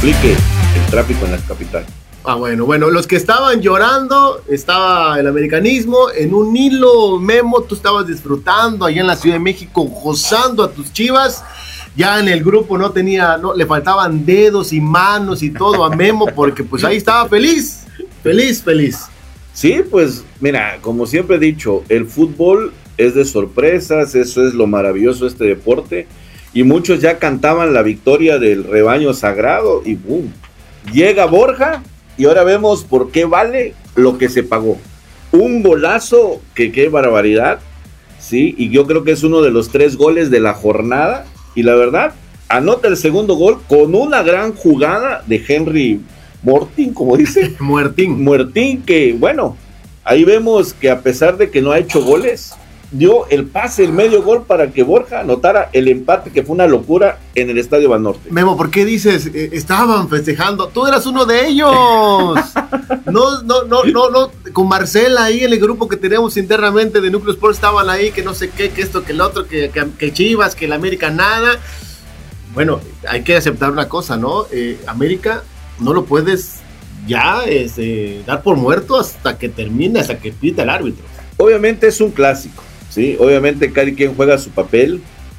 complique el tráfico en la capital. Bueno, los que estaban llorando, estaba el americanismo, en un hilo, Memo, tú estabas disfrutando allá en la Ciudad de México, gozando a tus Chivas. Ya en el grupo no le faltaban dedos y manos y todo a Memo, porque pues ahí estaba feliz. Sí, pues mira, como siempre he dicho, el fútbol es de sorpresas, eso es lo maravilloso de este deporte, y muchos ya cantaban la victoria del rebaño sagrado, y ¡boom! Llega Borja, y ahora vemos por qué vale lo que se pagó. Un golazo, que qué barbaridad, sí, y yo creo que es uno de los 3 goles de la jornada, y la verdad, anota el segundo gol con una gran jugada de Henry Martin, como dice. Muertín, que bueno, ahí vemos que a pesar de que no ha hecho goles, dio el pase, el medio gol para que Borja anotara el empate, que fue una locura en el Estadio Banorte. Memo, ¿por qué dices? Estaban festejando, tú eras uno de ellos. No, con Marcela ahí en el grupo que tenemos internamente de Núcleo Sport estaban ahí, que no sé qué, que esto, que el otro, que Chivas, que el América nada. Bueno, hay que aceptar una cosa, ¿no? América no lo puedes ya dar por muerto hasta que termine, hasta que pita el árbitro. Obviamente es un clásico, ¿sí? Obviamente cada quien juega su papel,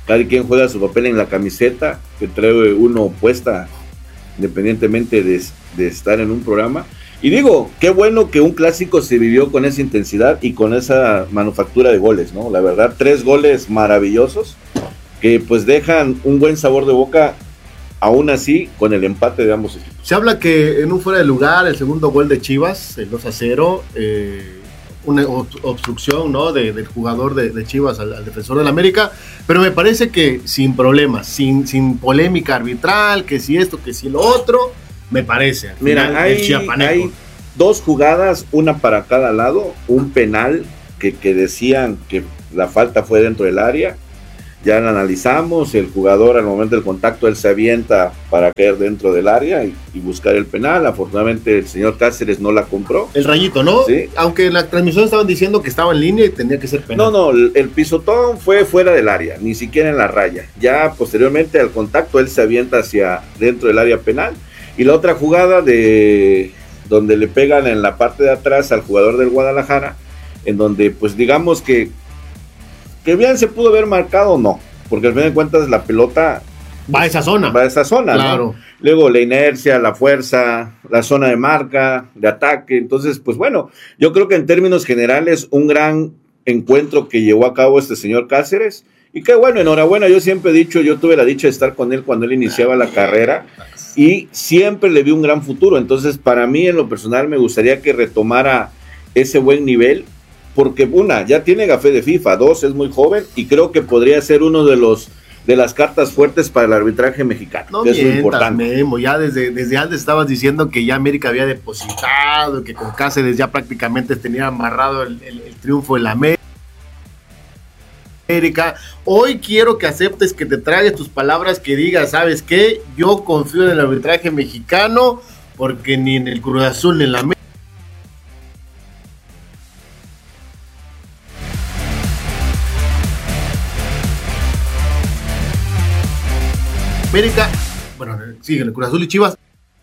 en la camiseta que trae uno puesta, independientemente de estar en un programa. Y digo, qué bueno que un clásico se vivió con esa intensidad y con esa manufactura de goles, ¿no? La verdad, 3 goles maravillosos que pues dejan un buen sabor de boca, aún así, con el empate de ambos equipos. Se habla que en un fuera de lugar, el segundo gol de Chivas, el 2-0, una obstrucción, ¿no? del jugador de Chivas al defensor del América, pero me parece que sin problemas, sin polémica arbitral, que si esto, que si lo otro, me parece. Mira, hay 2 jugadas, una para cada lado, un penal que decían que la falta fue dentro del área. Ya la analizamos, el jugador al momento del contacto, él se avienta para caer dentro del área y buscar el penal. Afortunadamente el señor Cáceres no la compró. El rayito, ¿no? Sí. Aunque en la transmisión estaban diciendo que estaba en línea y tenía que ser penal. No, el pisotón fue fuera del área, ni siquiera en la raya. Ya posteriormente al contacto, él se avienta hacia dentro del área penal. Y la otra jugada de donde le pegan en la parte de atrás al jugador del Guadalajara, en donde pues digamos que bien se pudo haber marcado o no, porque al fin de cuentas la pelota va a esa zona, claro, ¿no? Luego la inercia, la fuerza, la zona de marca, de ataque. Entonces pues bueno, yo creo que en términos generales un gran encuentro que llevó a cabo este señor Cáceres, y qué bueno, enhorabuena. Yo siempre he dicho, yo tuve la dicha de estar con él cuando él iniciaba la carrera y siempre le vi un gran futuro. Entonces para mí en lo personal me gustaría que retomara ese buen nivel, porque ya tiene gafé de FIFA, 2, es muy joven, y creo que podría ser uno de las cartas fuertes para el arbitraje mexicano. No mientas, es muy importante. Memo, ya desde antes estabas diciendo que ya América había depositado, que con Cáceres ya prácticamente tenía amarrado el triunfo en la América. Hoy quiero que aceptes, que te tragues tus palabras, que digas, ¿sabes qué? Yo confío en el arbitraje mexicano, porque ni en el Cruz Azul ni en la América, bueno, sí, en el Cruz Azul y Chivas,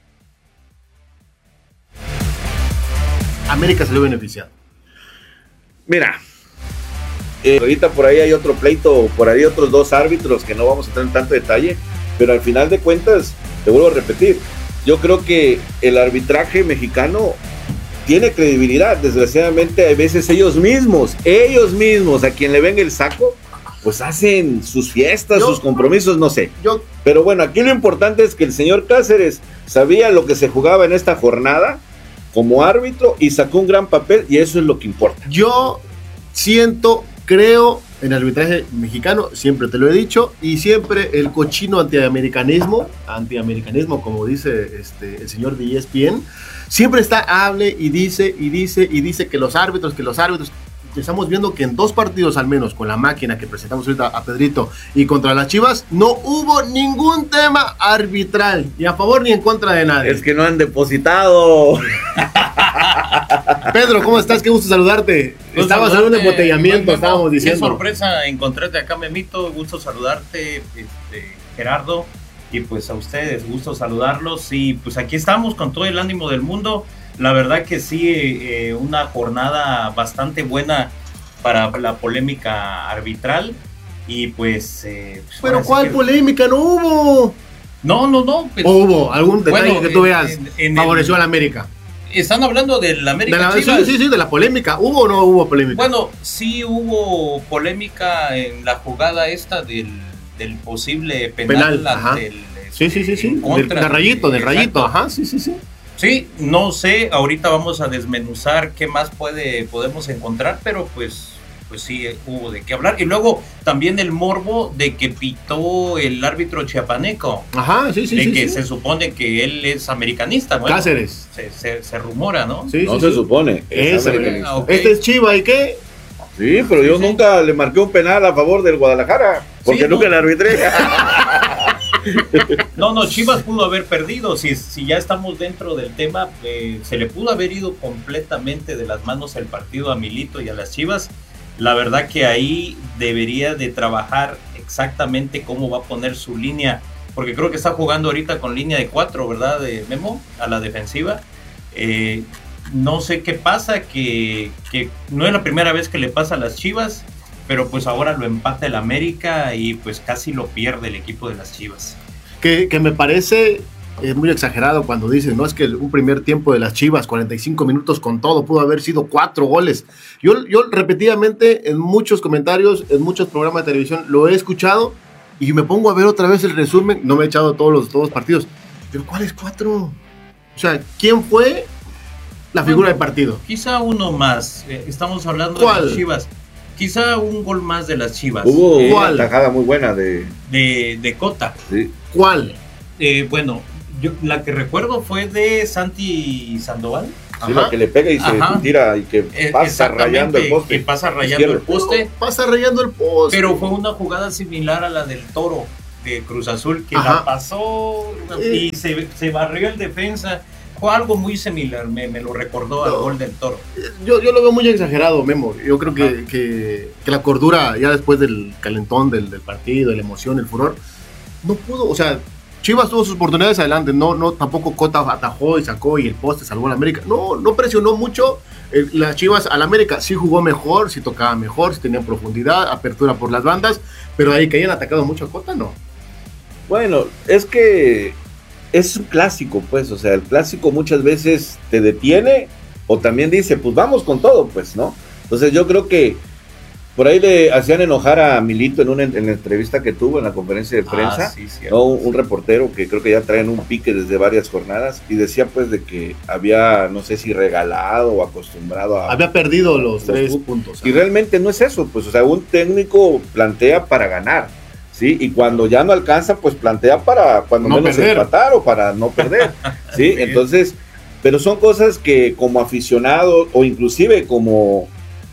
América salió beneficiado. Mira, ahorita por ahí hay otro pleito, por ahí otros 2 árbitros que no vamos a entrar en tanto detalle, pero al final de cuentas, te vuelvo a repetir, yo creo que el arbitraje mexicano tiene credibilidad. Desgraciadamente a veces ellos mismos, a quien le venga el saco, pues hacen sus fiestas, sus compromisos, no sé. Pero bueno, aquí lo importante es que el señor Cáceres sabía lo que se jugaba en esta jornada como árbitro y sacó un gran papel, y eso es lo que importa. Yo creo en el arbitraje mexicano, siempre te lo he dicho, y siempre el cochino antiamericanismo, como dice el señor de ESPN, siempre hable y dice que los árbitros, estamos viendo que en 2 partidos al menos con la máquina que presentamos ahorita a Pedrito y contra las Chivas, no hubo ningún tema arbitral, ni a favor ni en contra de nadie. Es que no han depositado. Pedro, ¿cómo estás? Qué gusto saludarte. Estabas en un embotellamiento, estábamos diciendo. Qué sorpresa encontrarte acá, Memito. Gusto saludarte, Gerardo. y pues a ustedes, gusto saludarlos, y pues aquí estamos con todo el ánimo del mundo. La verdad que sí, una jornada bastante buena para la polémica arbitral, y pues... Pero ¿cuál polémica? ¡No hubo! No. Pues, ¿hubo algún detalle que tú veas favoreció a la América? Están hablando del América Chivas. Sí, de la polémica. ¿Hubo o no hubo polémica? Bueno, sí hubo polémica en la jugada esta del posible penal ante el... Sí. Del rayito, ajá, sí. Sí, no sé, ahorita vamos a desmenuzar qué más podemos encontrar, pero pues sí hubo de qué hablar. Y luego también el morbo de que pitó el árbitro chiapaneco. Ajá, sí. De que se supone que él es americanista, ¿no? Cáceres. Se rumora, ¿no? Sí, no se supone. Es americanista. Okay. Este es Chiva, ¿y qué? Sí, pero yo nunca le marqué un penal a favor del Guadalajara, porque nunca le arbitré. No, Chivas pudo haber perdido. Si ya estamos dentro del tema, se le pudo haber ido completamente de las manos el partido a Milito y a las Chivas. La verdad que ahí debería de trabajar exactamente cómo va a poner su línea, porque creo que está jugando ahorita con línea de 4, ¿verdad, de Memo? A la defensiva. No sé qué pasa, que no es la primera vez que le pasa a las Chivas, pero pues ahora lo empata el América y pues casi lo pierde el equipo de las Chivas. Que me parece muy exagerado cuando dicen, no, es que un primer tiempo de las Chivas, 45 minutos con todo, pudo haber sido 4 goles. Yo repetidamente en muchos comentarios, en muchos programas de televisión lo he escuchado y me pongo a ver otra vez el resumen. No me he echado todos los partidos, pero ¿cuáles 4? O sea, ¿quién fue la figura del partido? Quizá uno más. Estamos hablando de las Chivas. Quizá un gol más de las Chivas. Hubo una tajada muy buena de Cota. Sí. ¿Cuál? Bueno, yo la que recuerdo fue de Santi Sandoval. Sí, la que le pega y se tira y que pasa rayando el poste. Que pasa rayando el poste. Pasa rayando el poste. Pero fue una jugada similar a la del Toro de Cruz Azul, que la pasó y se barrió el defensa. Fue algo muy similar, me lo recordó al gol del Toro. Yo lo veo muy exagerado, Memo. Yo creo que la cordura, ya después del calentón del partido, la emoción, el furor, no pudo, o sea, Chivas tuvo sus oportunidades adelante, no tampoco Cota atajó y sacó y el poste salvó a la América. No presionó mucho las Chivas a la América. Sí jugó mejor, sí tocaba mejor, sí tenía profundidad, apertura por las bandas, pero ahí que hayan atacado mucho a Cota, no. Bueno, es que es un clásico, pues, o sea, el clásico muchas veces te detiene o también dice, pues vamos con todo, pues, ¿no? Entonces yo creo que por ahí le hacían enojar a Milito en la entrevista que tuvo en la conferencia de prensa, sí, ¿no? Un reportero que creo que ya traen un pique desde varias jornadas y decía pues de que había, no sé si regalado o acostumbrado a... Había perdido los 3 puntos. Y realmente no es eso, pues, o sea, un técnico plantea para ganar, ¿sí? Y cuando ya no alcanza, pues plantea para cuando no menos perder. Empatar o para no perder, ¿sí? Entonces, pero son cosas que como aficionados o inclusive como...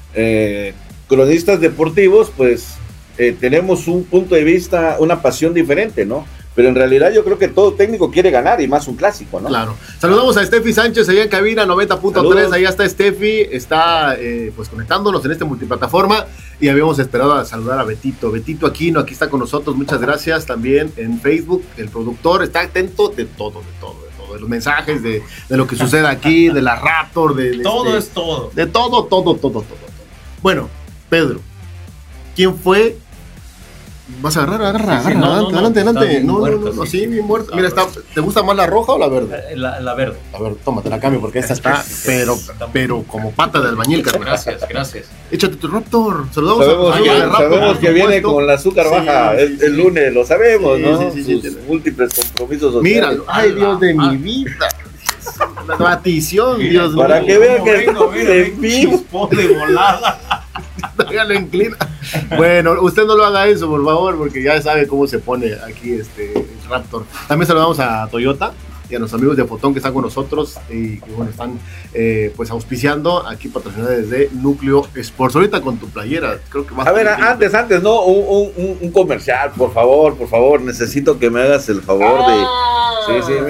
cronistas deportivos, pues tenemos un punto de vista, una pasión diferente, ¿no? Pero en realidad yo creo que todo técnico quiere ganar y más un clásico, ¿no? Claro. Saludamos a Steffi Sánchez allá en cabina 90.3, allá está Steffi, está pues conectándonos en este multiplataforma y habíamos esperado a saludar a Betito Aquino, aquí está con nosotros, muchas gracias también en Facebook, el productor está atento de todo, de los mensajes, de lo que sucede aquí, de la Raptor, todo es todo. De todo. Bueno, Pedro, ¿quién fue? Vas a agarrar, Sí, adelante. No, sí, bien muerto. Mira, ¿te gusta más la roja o la verde? La verde. A ver, tómate la cambio porque esta está, pero como pata de albañil, carnal. Gracias. Échate tu Raptor. Saludamos sabemos que viene con la azúcar baja el lunes, lo sabemos, sí, ¿no? Sí, Sus múltiples compromisos sociales. Míralo, ay Dios de mi vida. La batición, Dios mío. Para que vean que vengo de volada. Lo inclina. Bueno, usted no lo haga eso, por favor, porque ya sabe cómo se pone aquí el Raptor. También saludamos a Toyota y a los amigos de Fotón que están con nosotros y que bueno, están pues auspiciando aquí, patrocinados desde Núcleo Sports. Ahorita con tu playera, creo que vas a ver, antes, no, un comercial, por favor, necesito que me hagas el favor de... Sí.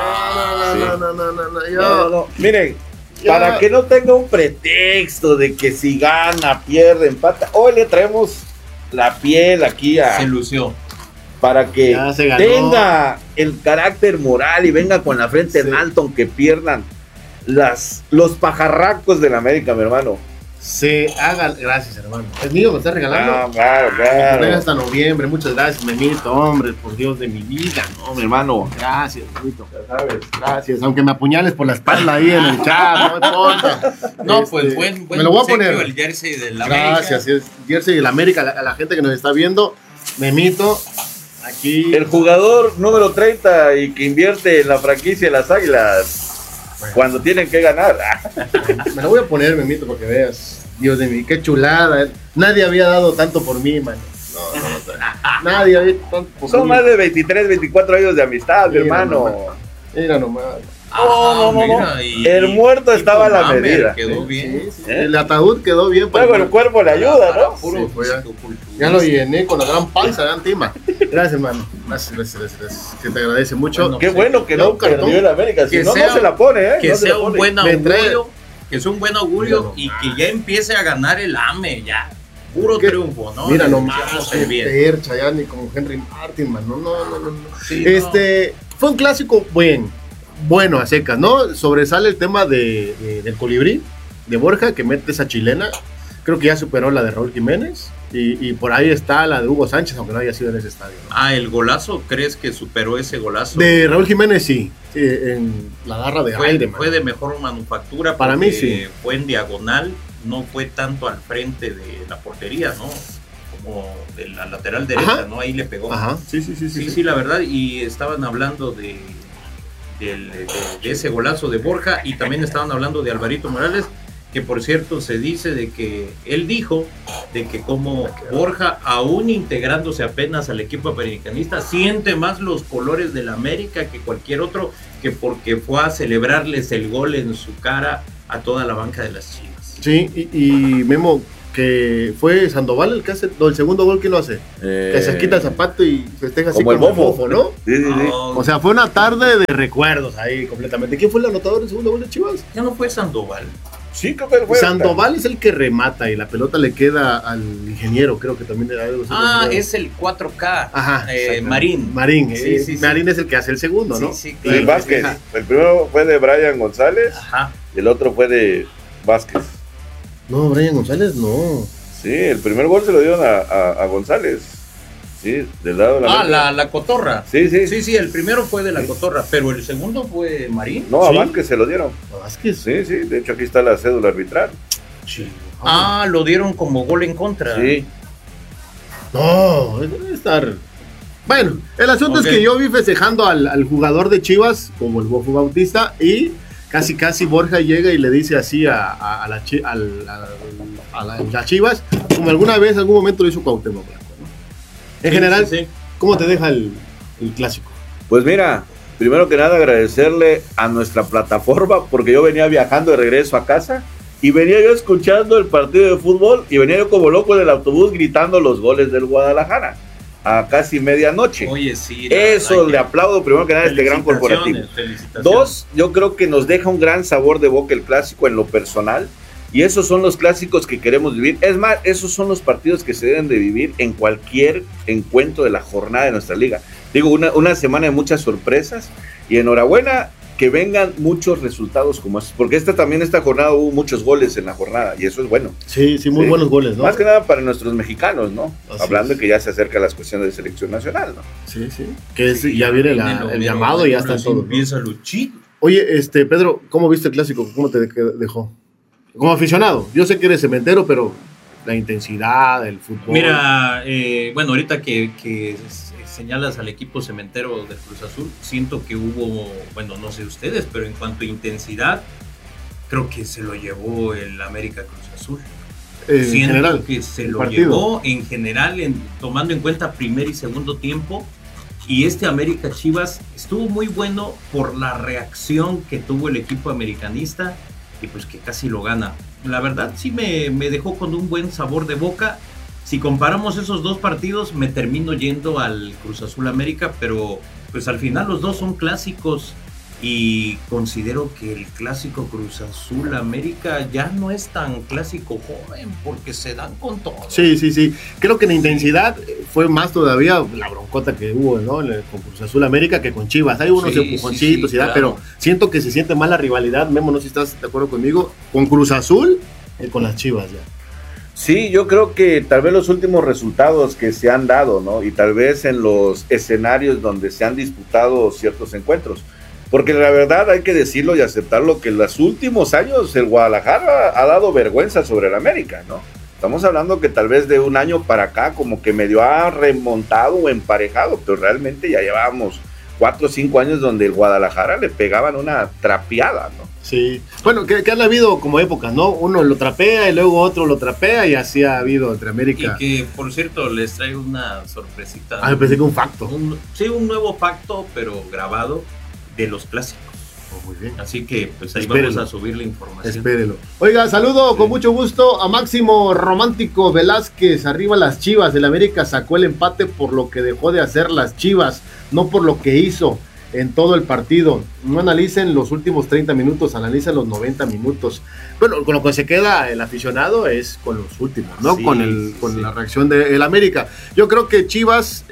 No. Miren, para que no tenga un pretexto de que si gana, pierde, empata, hoy le traemos la piel aquí Se lució. para que tenga el carácter moral y venga con la frente en alto, aunque pierdan los pajarracos de la América, mi hermano. Se hagan, gracias hermano. Es mío, me estás regalando. Ah, claro. Hasta noviembre, muchas gracias, Memito, hombre, por Dios de mi vida. No, mi hermano. Gracias, Memito, ya sabes, gracias. Aunque me apuñales por la espalda ahí en el chat, no importa. No, pues buen me lo voy a poner. El jersey de la América. Gracias, es jersey de la América, a la gente que nos está viendo, Memito, aquí. El jugador número 30 y que invierte en la franquicia de las Águilas. Cuando tienen que ganar. Me lo voy a poner, Memito, para que veas. Dios de mí, qué chulada. Nadie había dado tanto por mí, mano. No. Nadie había dado tanto por mí. Son más de 23, 24 años de amistad, mi hermano. Mira nomás. No. El muerto estaba a la medida. Quedó bien. Sí. El ataúd quedó bien. Luego el cuerpo le ayuda, ¿no? Sí, ya lo llené con la gran panza de Antima. Gracias, hermano. Gracias. Que te agradece mucho. Bueno, qué bueno que no perdió el América. Si no se la pone, ¿eh? Que sea un buen augurio. Que es un buen augurio y que ya empiece a ganar el AME, ya. Puro triunfo, ¿no? Mira nomás, Tercha, ya ni como Henry Martin, man. No. Sí, fue un clásico bueno a secas, ¿no? Sobresale el tema del colibrí, de Borja, que mete esa chilena. Creo que ya superó la de Raúl Jiménez. Y por ahí está la de Hugo Sánchez, aunque no haya sido en ese estadio, ¿no? ¿El golazo? ¿Crees que superó ese golazo? De Raúl Jiménez, sí. En la garra de aire. Fue de mejor manufactura. Para mí, sí. Fue en diagonal, no fue tanto al frente de la portería, ¿no? Como de la lateral derecha, ajá, ¿no? Ahí le pegó. Ajá, sí, la verdad. Y estaban hablando de ese golazo de Borja y también estaban hablando de Alvarito Morales, que por cierto se dice de que él dijo de que como Borja, aún integrándose apenas al equipo americanista, siente más los colores del América que cualquier otro, que porque fue a celebrarles el gol en su cara a toda la banca de las Chivas. Sí, y Memo, que fue Sandoval el que hace el segundo gol, que lo hace, que se quita el zapato y festeja así como el bofo, ¿no? Sí. O sea, fue una tarde de recuerdos ahí completamente. ¿Quién fue el anotador del segundo gol de Chivas? Ya no fue Sandoval. Sí, creo que fue. Sandoval es el que remata y la pelota le queda al ingeniero, creo que también era algo así. Es el 4K. Ajá. Marín. Sí. Marín es el que hace el segundo, ¿no? Sí, claro. Y Vázquez. Ajá. El primero fue de Brian González. Ajá. Y el otro fue de Vázquez. No, Brian González no. Sí, el primer gol se lo dieron a González. Sí, del lado de la cotorra. Sí. Sí, el primero fue de la cotorra, pero el segundo fue Marín. No, a Vázquez se lo dieron. ¿A Vázquez? Sí, de hecho aquí está la cédula arbitral. Sí. Lo dieron como gol en contra. Sí. No, debe estar. Bueno, el asunto es que yo vi festejando al jugador de Chivas, como el Bofo Bautista, y casi Borja llega y le dice así a las Chivas, como alguna vez, algún momento lo hizo Cuauhtémoc Blanco, ¿no? En general, ¿cómo te deja el clásico? Pues mira, primero que nada agradecerle a nuestra plataforma, porque yo venía viajando de regreso a casa y venía yo escuchando el partido de fútbol y venía yo como loco en el autobús gritando los goles del Guadalajara a casi medianoche. Oye, sí. Eso le aplaudo primero que nada a este gran corporativo. Dos, yo creo que nos deja un gran sabor de boca el clásico en lo personal. Y esos son los clásicos que queremos vivir. Es más, esos son los partidos que se deben de vivir en cualquier encuentro de la jornada de nuestra liga. Digo, una semana de muchas sorpresas. Y enhorabuena que vengan muchos resultados como estos. Porque esta jornada hubo muchos goles en la jornada. Y eso es bueno. Sí, muy buenos goles, ¿no? Más que nada para nuestros mexicanos, ¿no? Así hablando es. de que ya se acerca las cuestiones de selección nacional, ¿no? Sí. Que ya viene el llamado y ya está todo, ¿no? Empieza Luchito. Oye, Pedro, ¿cómo viste el clásico? ¿Cómo te dejó? Como aficionado, yo sé que eres cementero, pero la intensidad, el fútbol. Mira, bueno, ahorita que señalas al equipo cementero del Cruz Azul, siento que hubo, bueno, no sé ustedes, pero en cuanto a intensidad, creo que se lo llevó el América Cruz Azul. En general, que se lo llevó en general, tomando en cuenta primer y segundo tiempo. Y América Chivas estuvo muy bueno por la reacción que tuvo el equipo americanista. Y pues que casi lo gana. La verdad sí me dejó con un buen sabor de boca. Si comparamos esos dos partidos, me termino yendo al Cruz Azul América, pero pues al final los dos son clásicos y considero que el clásico Cruz Azul América ya no es tan clásico joven porque se dan con todo. Sí. Creo que en intensidad fue más todavía la broncota que hubo, ¿no? Con Cruz Azul América que con Chivas. Hay unos empujoncitos y da, pero siento que se siente más la rivalidad. Memo, no sé si estás de acuerdo conmigo, con Cruz Azul y con las Chivas ya. Sí, yo creo que tal vez los últimos resultados que se han dado, ¿no? Y tal vez en los escenarios donde se han disputado ciertos encuentros. Porque la verdad hay que decirlo y aceptarlo que en los últimos años el Guadalajara ha dado vergüenza sobre el América, ¿no? Estamos hablando que tal vez de un año para acá como que medio ha remontado o emparejado, pero realmente ya llevábamos 4 o 5 años donde el Guadalajara le pegaban una trapeada, ¿no? Sí, bueno, que han habido como épocas, ¿no? Uno lo trapea y luego otro lo trapea y así ha habido entre América. Y que, por cierto, les traigo una sorpresita. Ah, pensé que un facto. Un nuevo pacto, pero grabado, de los clásicos. Oh, muy bien. Así que pues ahí Espérenlo. vamos a subir la información. Espérelo. Oiga, saludo con mucho gusto a Máximo Romántico Velázquez. Arriba las Chivas. El América sacó el empate por lo que dejó de hacer las Chivas, no por lo que hizo en todo el partido. No analicen los últimos 30 minutos, analicen los 90 minutos. Bueno, con lo que se queda el aficionado es con los últimos, ¿no? Sí, con la reacción del América. Yo creo que Chivas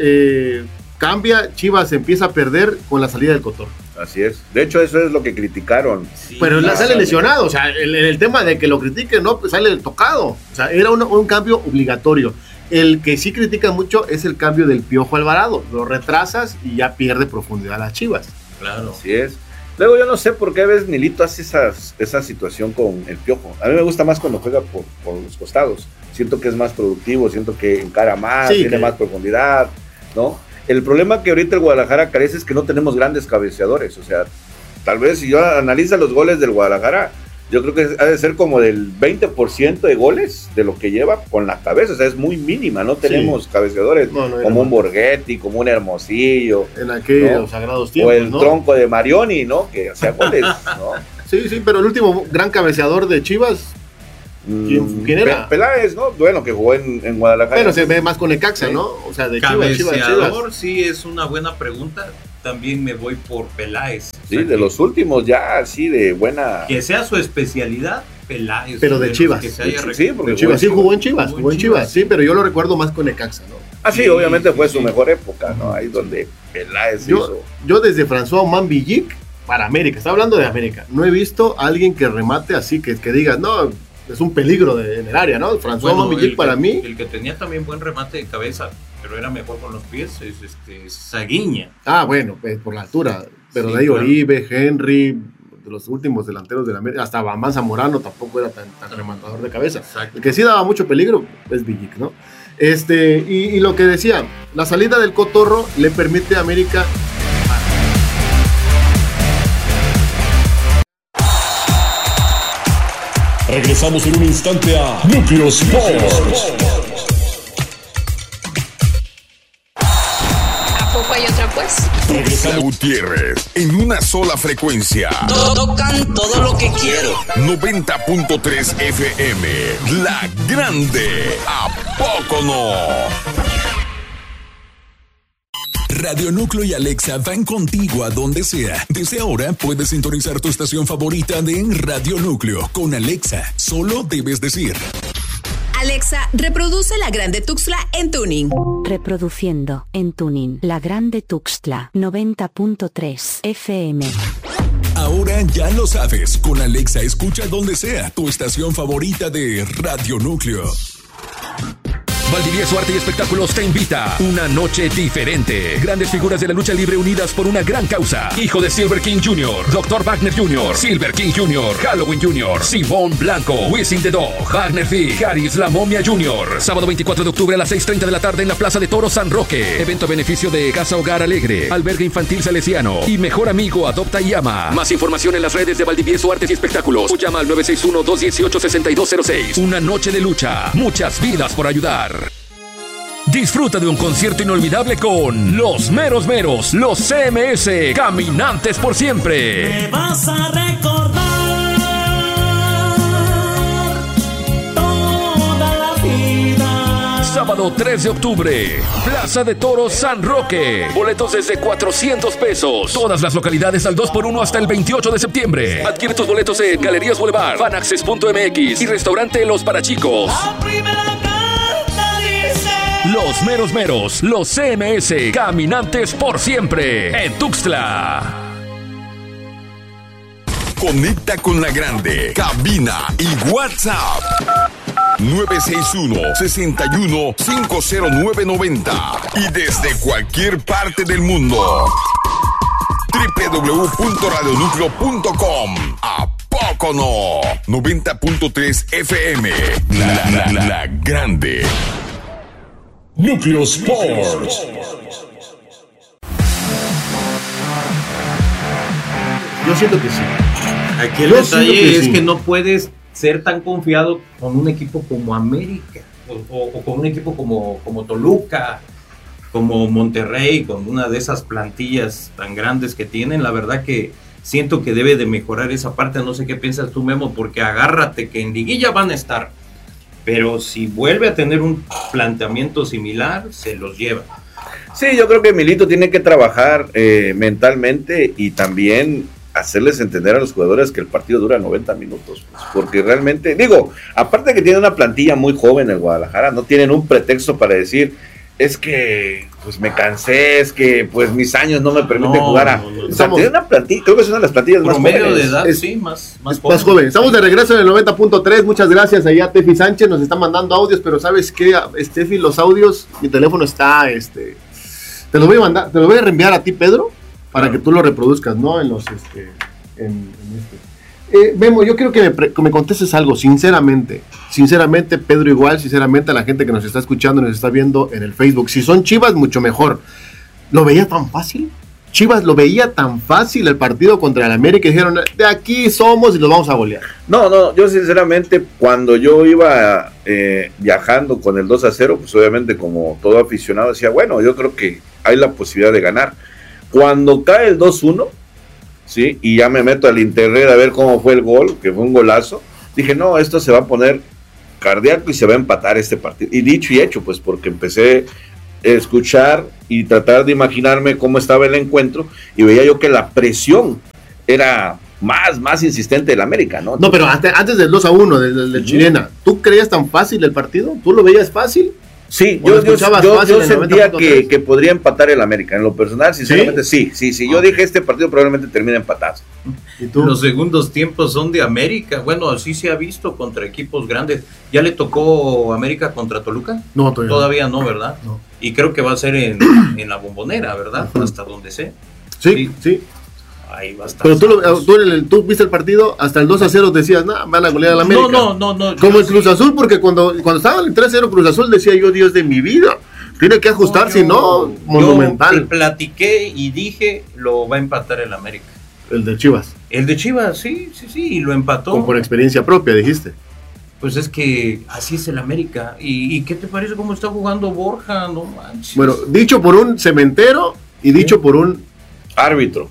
cambia, Chivas empieza a perder con la salida del Cotorro. Así es. De hecho, eso es lo que criticaron. Sí, pero sale lesionado, o sea, el tema de que lo critiquen, no, pues sale tocado. O sea, era un cambio obligatorio. El que sí critica mucho es el cambio del Piojo Alvarado. Lo retrasas y ya pierde profundidad las Chivas. Claro. Así es. Luego yo no sé por qué a veces Milito hace esa situación con el Piojo. A mí me gusta más cuando juega por los costados. Siento que es más productivo, siento que encara más, tiene más profundidad, ¿no? El problema que ahorita el Guadalajara carece es que no tenemos grandes cabeceadores. O sea, tal vez si yo analizo los goles del Guadalajara, yo creo que ha de ser como del 20% de goles de lo que lleva con la cabeza. O sea, es muy mínima. No tenemos cabeceadores como un Borghetti, como un Hermosillo. En aquellos sagrados tiempos, o el tronco de Marioni, ¿no? Que hacía goles, ¿no? Sí, pero el último gran cabeceador de Chivas, ¿quién era? Peláez, ¿no? Bueno, que jugó en Guadalajara. Pero se ve más con Necaxa, ¿no? O sea, de Chivas. Sí, es una buena pregunta. También me voy por Peláez. Sí, de los últimos ya, así de buena. Que sea su especialidad, Peláez. Pero de Chivas. Sí, porque jugó en Chivas. Sí, pero yo lo recuerdo más con Necaxa, ¿no? Ah, sí, obviamente fue su mejor época, ¿no? Ahí donde Peláez hizo. Yo desde François Mambillic para América, está hablando de América, no he visto a alguien que remate así, que digas, no, es un peligro en el área, ¿no? François Mambillic para mí. El que tenía también buen remate de cabeza, pero era mejor con los pies, es Saguiña. Ah, bueno, pues por la altura, pero de ahí claro. Oribe, Henry, de los últimos delanteros de la América, hasta Bamán Zamorano tampoco era tan rematador de cabeza. Exacto. El que sí daba mucho peligro es Villic, ¿no? Y lo que decía, la salida del Cotorro le permite a América. Regresamos en un instante a Núcleo Sports. ¿A poco hay otra pues? Regresamos Gutiérrez en una sola frecuencia. Tocan todo lo que quiero. 90.3 FM. La Grande. ¿A poco no? Radio Núcleo y Alexa van contigo a donde sea. Desde ahora puedes sintonizar tu estación favorita de Radio Núcleo. Con Alexa, solo debes decir: Alexa, reproduce La Grande Tuxtla en tuning. Reproduciendo en tuning La Grande Tuxtla 90.3 FM. Ahora ya lo sabes. Con Alexa escucha donde sea tu estación favorita de Radio Núcleo. Valdivieso Arte y Espectáculos te invita. Una noche diferente. Grandes figuras de la lucha libre unidas por una gran causa. Hijo de Silver King Jr., Dr. Wagner Jr., Silver King Jr., Halloween Jr., Simón Blanco, Wisin the Dog, Wagner Fig, Haris La Momia Jr. Sábado 24 de octubre a las 6:30 de la tarde en la Plaza de Toros San Roque. Evento a beneficio de Casa Hogar Alegre, Albergue Infantil Salesiano y Mejor Amigo Adopta y Ama. Más información en las redes de Valdivieso Artes y Espectáculos. O llama al 961-218-6206. Una noche de lucha. Muchas vidas por ayudar. Disfruta de un concierto inolvidable con Los Meros Meros, los CMS, Caminantes por Siempre. Me vas a recordar toda la vida. Sábado 3 de octubre, Plaza de Toros San Roque. Boletos desde 400 pesos. Todas las localidades al 2x1 hasta el 28 de septiembre. Adquiere tus boletos en Galerías Boulevard, Fanaccess.mx y Restaurante Los Parachicos. Los meros meros, los CMS, caminantes por siempre, en Tuxtla. Conecta con la grande, cabina y WhatsApp 961-61-50990 y desde cualquier parte del mundo www.radionucleo.com. ¿A poco no? 90.3 FM, la grande. Núcleo Sports. Yo siento que sí. Aquí el detalle es que no puedes ser tan confiado con un equipo como América o con un equipo como Toluca, como Monterrey, con una de esas plantillas tan grandes que tienen. La verdad que siento que debe de mejorar esa parte. No sé qué piensas tú, Memo, porque agárrate que en liguilla van a estar, pero si vuelve a tener un planteamiento similar, se los lleva. Sí, yo creo que Milito tiene que trabajar mentalmente y también hacerles entender a los jugadores que el partido dura 90 minutos, pues, porque realmente, digo, aparte de que tiene una plantilla muy joven el Guadalajara, no tienen un pretexto para decir, es que pues me cansé, es que pues mis años no me permiten jugar a... O sea, tiene una plantilla, creo que es una de las plantillas más jóvenes. Promedio de edad, sí, más joven. Estamos de regreso en el 90.3, muchas gracias allá a Tefi Sánchez, nos está mandando audios, pero ¿sabes qué, Tefi? Los audios, mi teléfono está, te lo voy a mandar, te lo voy a reenviar a ti, Pedro, para que tú lo reproduzcas, ¿no? En los, Memo, yo quiero que me contestes algo, sinceramente, Pedro igual, sinceramente a la gente que nos está escuchando, nos está viendo en el Facebook, si son Chivas, mucho mejor. ¿Lo veía tan fácil? Chivas lo veía tan fácil el partido contra el América y dijeron, de aquí somos y los vamos a golear. No, yo sinceramente, cuando yo iba viajando con el 2-0, pues obviamente como todo aficionado decía, bueno, yo creo que hay la posibilidad de ganar. Cuando cae el 2-1, ¿sí? Y ya me meto al internet a ver cómo fue el gol, que fue un golazo, dije, no, esto se va a poner cardíaco y se va a empatar este partido. Y dicho y hecho, pues porque empecé a escuchar y tratar de imaginarme cómo estaba el encuentro, y veía yo que la presión era más insistente del América, ¿no? No, pero antes del 2-1, del Chilena, ¿tú creías tan fácil el partido? ¿Tú lo veías fácil? Sí, yo sentía que podría empatar el América. En lo personal, sinceramente, sí. Yo dije, este partido probablemente termina empatado. ¿Y tú? Los segundos tiempos son de América. Bueno, así se ha visto contra equipos grandes. ¿Ya le tocó América contra Toluca? No, todavía no, ¿verdad? No. Y creo que va a ser en la Bombonera, ¿verdad? Hasta donde sé. Sí. Ahí va a estar. Pero tú viste el partido, hasta el 2-0 decías, van a golear a la América. No. Como el Cruz Azul, porque cuando estaba el 3-0 Cruz Azul decía yo, Dios de mi vida, tiene que ajustar, si no, monumental. Yo platiqué y dije, lo va a empatar el América. El de Chivas. El de Chivas, sí, y lo empató. Como por experiencia propia, dijiste. Pues es que así es el América. ¿Y qué te parece cómo está jugando Borja? No manches. Bueno, dicho por un cementero y dicho por un árbitro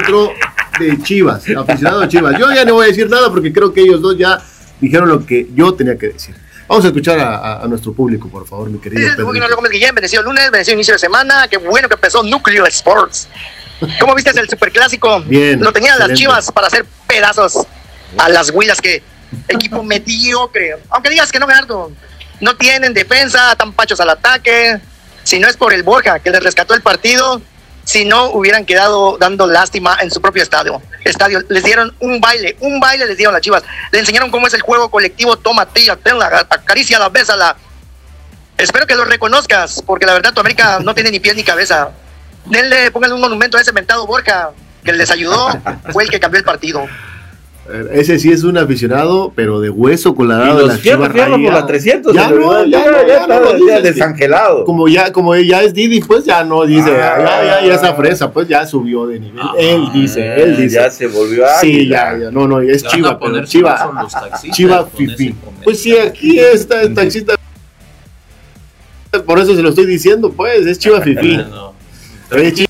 de Chivas, aficionado a Chivas. Yo ya no voy a decir nada porque creo que ellos dos ya dijeron lo que yo tenía que decir. Vamos a escuchar a nuestro público, por favor, mi querido Pedro. Bendecido lunes, bendecido inicio de semana. Qué bueno que empezó Núcleo Sports. ¿Cómo viste el superclásico? Bien. Lo tenían las Chivas para hacer pedazos a las Huilas, que equipo mediocre. Aunque digas que no, Gerardo, no tienen defensa, tan pachos al ataque. Si no es por el Borja, que les rescató el partido, si no hubieran quedado dando lástima en su propio estadio. Les dieron un baile les dieron las Chivas. Le enseñaron cómo es el juego colectivo, tómate, tenla, acaríciala, bésala. Espero que lo reconozcas, porque la verdad tu América no tiene ni pies ni cabeza. Pónganle un monumento a ese mentado Borja, que les ayudó, fue el que cambió el partido. Ese sí es un aficionado, pero de hueso colorado de las Chivas. Por la 300. Ya desangelado. Como ya es Didi, pues ya no dice, ya esa fresa, pues ya subió de nivel. Él dice. Ya se volvió a. Sí, ya, no, es Chiva, pero Chiva Fifi. Pues sí, aquí está el taxista. Por eso se lo estoy diciendo, pues, es Chiva Fifi.